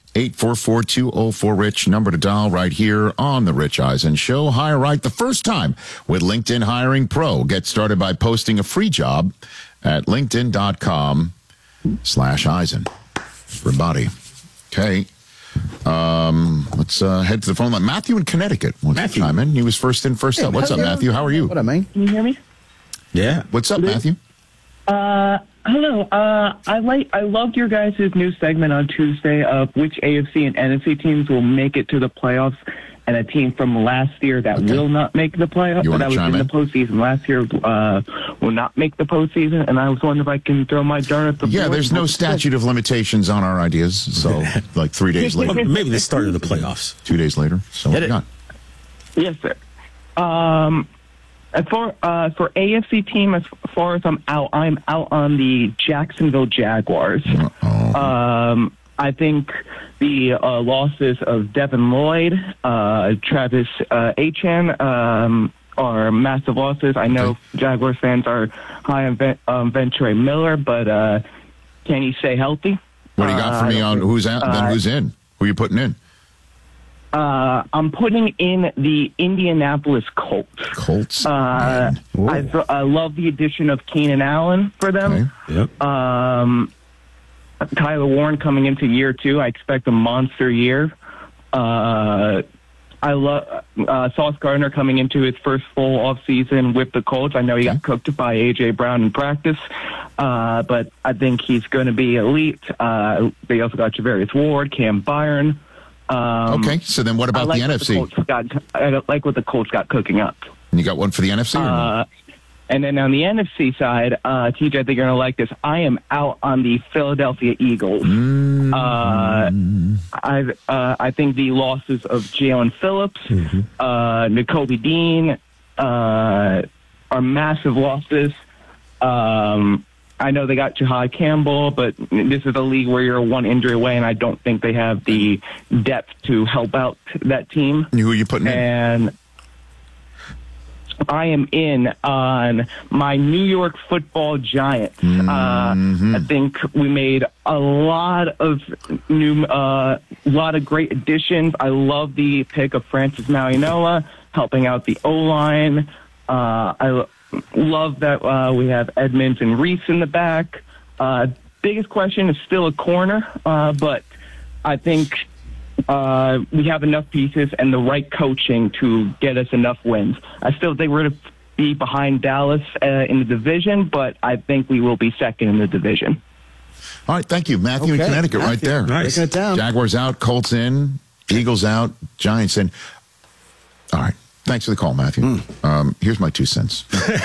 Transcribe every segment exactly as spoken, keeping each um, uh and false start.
eight four four, two oh four, RICH, number to dial right here on The Rich Eisen Show. Hire right the first time with LinkedIn Hiring Pro. Get started by posting a free job at linkedin.com slash Eisen. Everybody. Okay. Um, let's uh, head to the phone line. Matthew in Connecticut wants to chime in. He was first in, first out. What's up, Matthew? How are you? What I mean? Can you hear me? Yeah. What's up, Matthew? Uh, hello. Uh, I like. I loved your guys' new segment on Tuesday of which A F C and N F C teams will make it to the playoffs, and a team from last year that Okay. will not make the playoffs. You wanna That was chime in in? the postseason last year. Uh, will not make the postseason, and I was wondering if I can throw my dart at the Yeah, board. there's no statute of limitations on our ideas. So, like three days later, Well, maybe the start of the playoffs. two days later. So, what Hit you it. got? Yes, sir. Um, as far uh, for A F C team, as far as I'm out, I'm out on the Jacksonville Jaguars. Uh-oh. Um, I think the uh, losses of Devin Lloyd, uh, Travis uh, Achan um, are massive losses. I know Okay. Jaguars fans are high on Ven- um, Venture Miller, but uh, can he stay healthy? What do you got for Uh, me on who's out, then uh, who's in? Who are you putting in? Uh, I'm putting in the Indianapolis Colts. Colts. Uh, Man. I, th- I love the addition of Keenan Allen for them. Okay. Yep. Um, Tyler Warren coming into year two, I expect a monster year. Uh, I love uh, Sauce Gardner coming into his first full off season with the Colts. I know he got cooked by A J Brown in practice, uh, but I think he's going to be elite. Uh, they also got Javarius Ward, Cam Byron. Um, Okay, so then what I about like the N F C? what the Colts got, I like what the Colts got cooking up. You got one for the N F C? Or no? Uh, and then on the N F C side, uh, T J, I think you're going to like this. I am out on the Philadelphia Eagles. Mm-hmm. Uh, I uh, I think the losses of Jalen Phillips, Mm-hmm. uh, Nakobe Dean, uh, are massive losses. Um, I know they got Jahad Campbell, but this is a league where you're one injury away, and I don't think they have the depth to help out that team. Who are you putting in? And I am in on my New York Football Giants. Mm-hmm. Uh, I think we made a lot of new, uh, lot of great additions. I love the pick of Francis Marianola helping out the O-line. Uh, I love that uh, we have Edmonds and Reese in the back. Uh, biggest question is still a corner, uh, but I think uh, we have enough pieces and the right coaching to get us enough wins. I still think we're going to be behind Dallas uh, in the division, but I think we will be second in the division. All right, thank you. Matthew in Okay, Connecticut right Matthew. there. Nice. Breaking it down. Jaguars out, Colts in, Eagles out, Giants in. All right. Thanks for the call, Matthew. Hmm. Um, here's my two cents.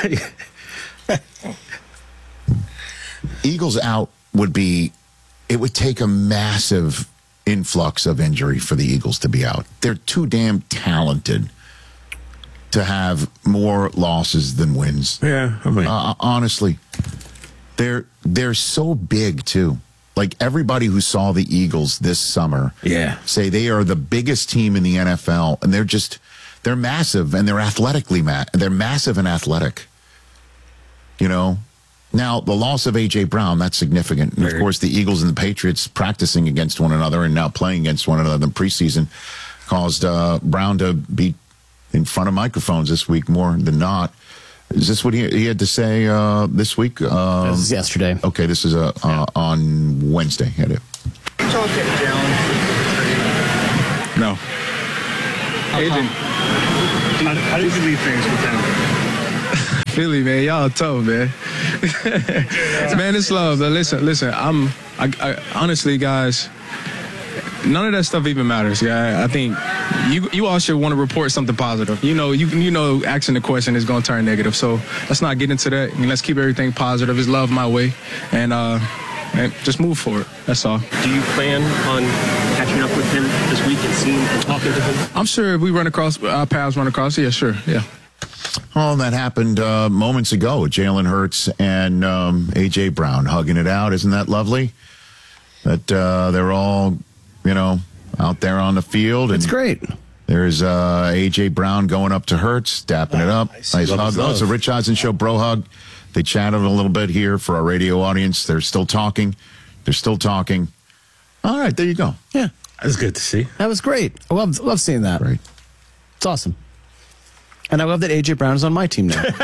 Eagles out would be, it would take a massive influx of injury for the Eagles to be out. They're too damn talented to have more losses than wins. Yeah, I mean, Uh, honestly, they're they're so big too. Like everybody who saw the Eagles this summer, Yeah. say they are the biggest team in the N F L, and they're just they're massive and they're athletically ma- they're massive and athletic. You know, now the loss of A J Brown, that's significant, and of Very. course the Eagles and the Patriots practicing against one another and now playing against one another in preseason caused uh, Brown to be in front of microphones this week more than not. Is this what he, he had to say uh, this week? Um, This is yesterday. Okay, this is uh, uh, on Wednesday. Had it. Talk to Jalen. No. Agent, how, how did you leave things with him? Philly, man, y'all tough, man. Man, it's love. But listen, listen. I'm. I, I, honestly, guys, none of that stuff even matters. Yeah, I think you you all should want to report something positive. You know, you you know, asking the question is going to turn negative. So let's not get into that. I mean, let's keep everything positive. It's love my way, and uh, and just move forward. That's all. Do you plan on catching up with him this week and seeing and talking to him? I'm sure if we run across our paths, run across. Yeah, sure. Yeah. Oh, that happened uh, moments ago. Jalen Hurts and um, A J Brown hugging it out. Isn't that lovely? That uh, they're all, you know, out there on the field. And It's great. there's uh, A J Brown going up to Hurts, dapping it up. nice. Nice Love hug. his Oh, it's a love. Rich Eisen Show bro hug. They chatted a little bit here for our radio audience. They're still talking. They're still talking. All right, there you go. Yeah. That's good to see. That was great. I love, love seeing that. Great. It's awesome. And I love that A J Brown is on my team now.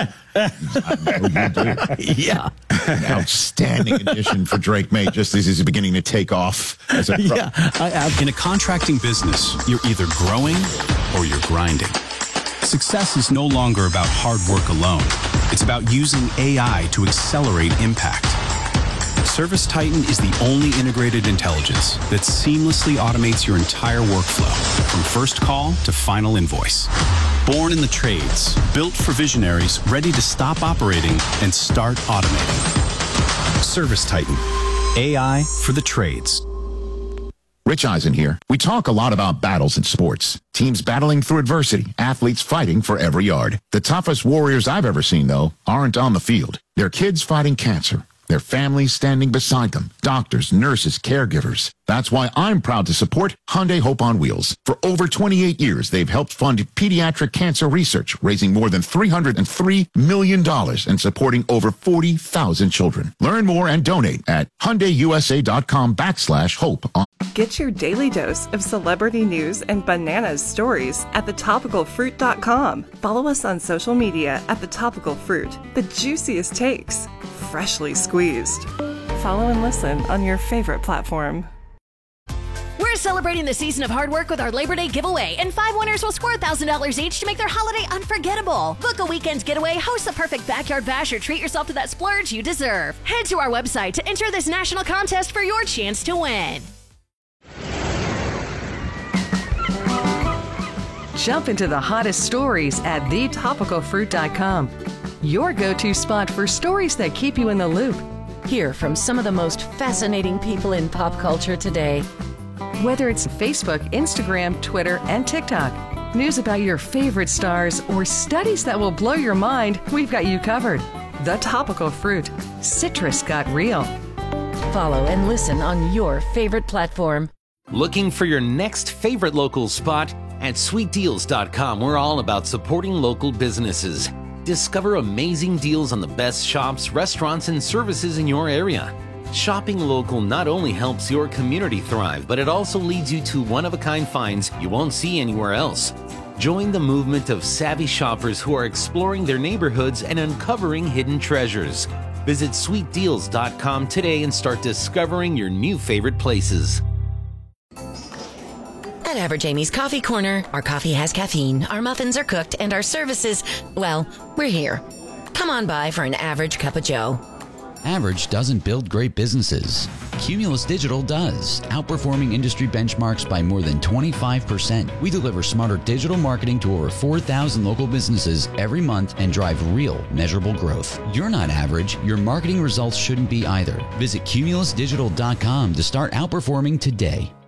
Yeah. An outstanding addition for Drake May, just as he's beginning to take off as a pro. Yeah. I, I, In a contracting business, you're either growing or you're grinding. Success is no longer about hard work alone. It's about using A I to accelerate impact. Service Titan is the only integrated intelligence that seamlessly automates your entire workflow, from first call to final invoice. Born in the trades, built for visionaries ready to stop operating and start automating. Service Titan, A I for the trades. Rich Eisen here. We talk a lot about battles in sports. Teams battling through adversity, athletes fighting for every yard. The toughest warriors I've ever seen, though, aren't on the field. They're kids fighting cancer. Their families standing beside them. Doctors, nurses, caregivers. That's why I'm proud to support Hyundai Hope on Wheels. For over twenty-eight years, they've helped fund pediatric cancer research, raising more than three hundred three million dollars and supporting over forty thousand children. Learn more and donate at HyundaiUSA.com backslash hope. Get your daily dose of celebrity news and bananas stories at the topical fruit dot com. Follow us on social media at The Topical Fruit. The juiciest takes, freshly squeezed. Follow and listen on your favorite platform. We're celebrating the season of hard work with our Labor Day giveaway, and five winners will score one thousand dollars each to make their holiday unforgettable. Book a weekend's getaway, host the perfect backyard bash, or treat yourself to that splurge you deserve. Head to our website to enter this national contest for your chance to win. Jump into the hottest stories at the topical fruit dot com. Your go-to spot for stories that keep you in the loop. Hear from some of the most fascinating people in pop culture today. Whether it's Facebook, Instagram, Twitter, and TikTok, news about your favorite stars, or studies that will blow your mind, we've got you covered. The Topical Fruit. Citrus got real. Follow and listen on your favorite platform. Looking for your next favorite local spot? At sweet deals dot com, we're all about supporting local businesses. Discover amazing deals on the best shops, restaurants, and services in your area. Shopping local not only helps your community thrive, but it also leads you to one-of-a-kind finds you won't see anywhere else. Join the movement of savvy shoppers who are exploring their neighborhoods and uncovering hidden treasures. Visit sweet deals dot com today and start discovering your new favorite places. At Average Amy's Coffee Corner, our coffee has caffeine, our muffins are cooked, and our services, well, we're here. Come on by for an average cup of joe. Average doesn't build great businesses. Cumulus Digital does, outperforming industry benchmarks by more than twenty-five percent. We deliver smarter digital marketing to over four thousand local businesses every month and drive real, measurable growth. You're not average. Your marketing results shouldn't be either. Visit Cumulus Digital dot com to start outperforming today.